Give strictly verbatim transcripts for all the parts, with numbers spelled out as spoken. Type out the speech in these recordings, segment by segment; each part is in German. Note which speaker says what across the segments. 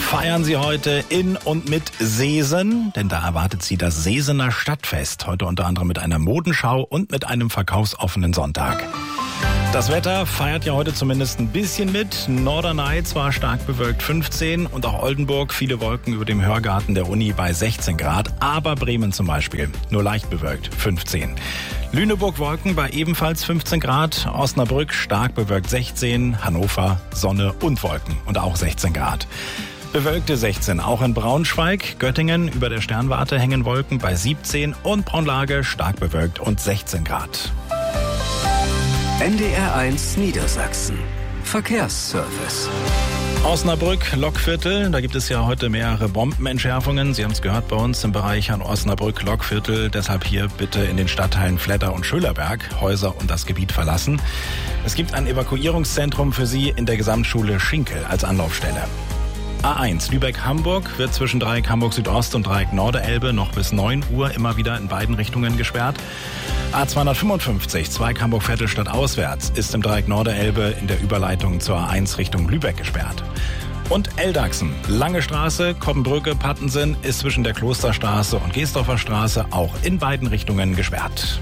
Speaker 1: feiern sie heute in und mit Seesen, denn da erwartet sie das Seesener Stadtfest. Heute unter anderem mit einer Modenschau und mit einem verkaufsoffenen Sonntag. Das Wetter feiert ja heute zumindest ein bisschen mit. Norderney zwar stark bewölkt fünfzehn und auch Oldenburg viele Wolken über dem Hörgarten der Uni bei sechzehn Grad. Aber Bremen zum Beispiel nur leicht bewölkt fünfzehn. Lüneburg Wolken bei ebenfalls fünfzehn Grad. Osnabrück stark bewölkt sechzehn. Hannover Sonne und Wolken und auch sechzehn Grad. Bewölkte sechzehn, auch in Braunschweig, Göttingen über der Sternwarte hängen Wolken bei siebzehn und Braunlage stark bewölkt und sechzehn Grad.
Speaker 2: N D R eins Niedersachsen. Verkehrsservice.
Speaker 1: Osnabrück, Lokviertel, da gibt es ja heute mehrere Bombenentschärfungen. Sie haben es gehört bei uns im Bereich an Osnabrück, Lokviertel. Deshalb hier bitte in den Stadtteilen Fletter und Schölerberg Häuser und das Gebiet verlassen. Es gibt ein Evakuierungszentrum für Sie in der Gesamtschule Schinkel als Anlaufstelle. A eins Lübeck-Hamburg wird zwischen Dreieck Hamburg-Südost und Dreieck Norderelbe noch bis neun Uhr immer wieder in beiden Richtungen gesperrt. A zweihundertfünfundfünfzig Zweig Hamburg-Vettelstadt auswärts ist im Dreieck Norderelbe in der Überleitung zur A eins Richtung Lübeck gesperrt. Und Eldachsen, Lange Straße, Koppenbrücke, Pattensen ist zwischen der Klosterstraße und Geesdorfer Straße auch in beiden Richtungen gesperrt.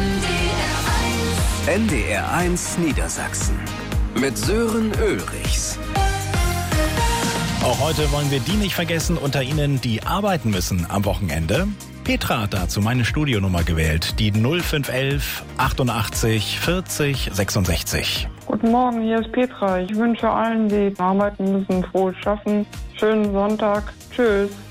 Speaker 2: N D R eins Niedersachsen mit Sören Ulrichs.
Speaker 1: Auch heute wollen wir die nicht vergessen unter Ihnen, die arbeiten müssen am Wochenende. Petra hat dazu meine Studionummer gewählt, die null fünf elf achtundachtzig vierzig sechsundsechzig.
Speaker 3: Guten Morgen, hier ist Petra. Ich wünsche allen, die arbeiten müssen, frohes Schaffen. Schönen Sonntag. Tschüss.